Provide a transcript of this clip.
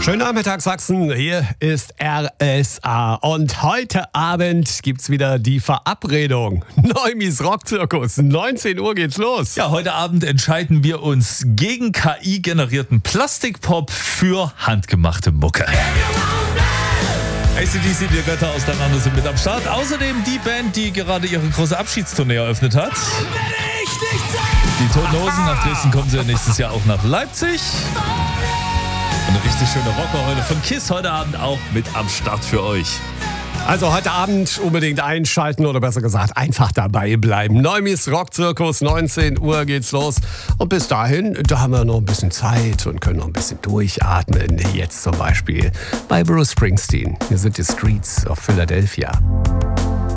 Schönen Nachmittag, Sachsen. Hier ist RSA. Und heute Abend gibt's wieder die Verabredung. Neumis Rockzirkus. 19 Uhr geht's los. Ja, heute Abend entscheiden wir uns gegen KI-generierten Plastikpop für handgemachte Mucke. AC/DC, die Götter auseinander sind mit am Start. Außerdem die Band, die gerade ihre große Abschiedstournee eröffnet hat. Die Toten Hosen. Nach Dresden kommen sie nächstes Jahr auch nach Leipzig. Eine richtig schöne Rockerheule von KISS heute Abend auch mit am Start für euch. Also heute Abend unbedingt einschalten oder besser gesagt einfach dabei bleiben. Neumis Rockzirkus, 19 Uhr geht's los. Und bis dahin, da haben wir noch ein bisschen Zeit und können noch ein bisschen durchatmen. Jetzt zum Beispiel bei Bruce Springsteen. Hier sind die Streets of Philadelphia.